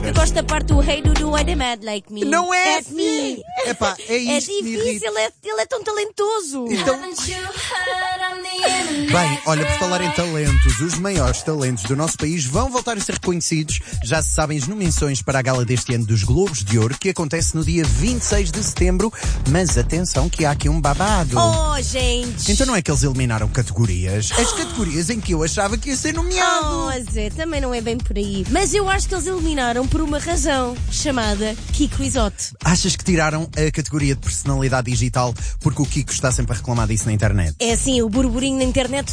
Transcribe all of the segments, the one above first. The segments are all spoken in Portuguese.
Eu gosto da parte do Hey Dudu, I'm mad like me. Não é At me. Epá, é isto que me irrita. difícil, ele é tão talentoso. Então, bem, olha, por falar em talentos, os maiores talentos do nosso país vão voltar a ser reconhecidos. Já se sabem as nomeações para a gala deste ano dos Globos de Ouro, que acontece no dia 26 de setembro. Mas atenção que há aqui um babado. Oh, gente. Então não é que eles eliminaram categorias? As categorias em que eu achava que ia ser nomeado. Oh, Zé, também não é bem por aí. Mas eu acho que eles eliminaram por uma razão, chamada Kiko Isote. Achas que tiraram a categoria de personalidade digital porque o Kiko está sempre a reclamar disso na internet? É assim, o burburinho na internet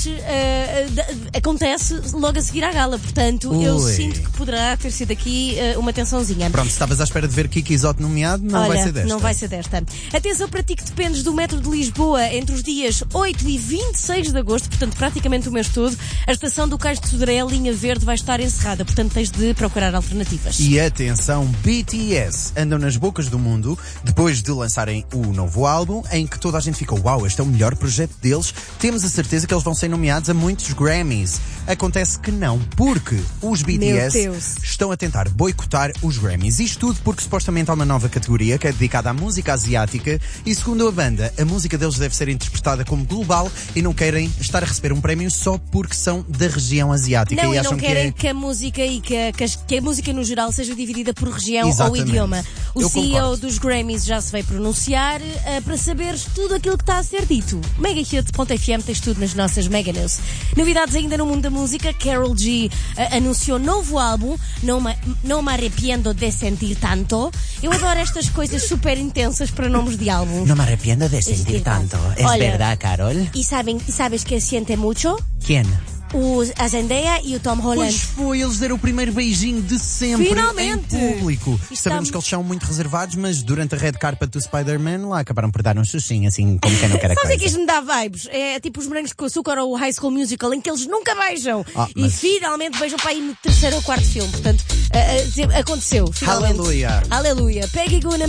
acontece logo a seguir à gala, portanto eu sinto que poderá ter sido aqui uma tensãozinha. Pronto, se estavas à espera de ver Kiko Isote nomeado, não vai ser desta. Não vai ser desta. Atenção para ti que dependes do metro de Lisboa entre os dias 8 e 26 de agosto, portanto praticamente o mês todo, a estação do Cais de Sodré, a linha verde, vai estar encerrada, portanto tens de procurar alternativas. E atenção, BTS andam nas bocas do mundo depois de lançarem o novo álbum, em que toda a gente ficou, uau, este é o melhor projeto deles, temos a certeza que eles vão ser nomeados a muitos Grammys. Acontece que não, porque os BTS estão a tentar boicotar os Grammys. Isto tudo porque supostamente há uma nova categoria que é dedicada à música asiática e, segundo a banda, a música deles deve ser interpretada como global e não querem estar a receber um prémio só porque são da região asiática. Não, e e acham não querem que a música e que a música no geral seja dividida por região ou idioma. O CEO dos Grammys já se veio pronunciar para saberes tudo aquilo que está a ser dito. Megahit.fm tens tudo nas nossas Mega News. Novidades ainda no mundo da música. Karol G anunciou novo álbum, Não me arrepiendo de sentir tanto. Eu adoro estas coisas super intensas para nomes de álbuns. Não me arrepiendo de sentir tanto. É verdade, Carol? E sabes que siente mucho? Quem? A Zendaya e o Tom Holland. Pois foi, eles deram o primeiro beijinho de sempre. Finalmente! Em público. Sabemos que eles são muito reservados, mas durante a red carpet do Spider-Man lá acabaram por dar um xuxinho, assim, como quem não quer a coisa. Sabe o que isto me dá vibes? É tipo os Morangos com Açúcar ou o High School Musical, em que eles nunca beijam. E finalmente beijam para ir no terceiro ou quarto filme. Portanto, aconteceu, finalmente. Aleluia! Aleluia! Peggy Goo na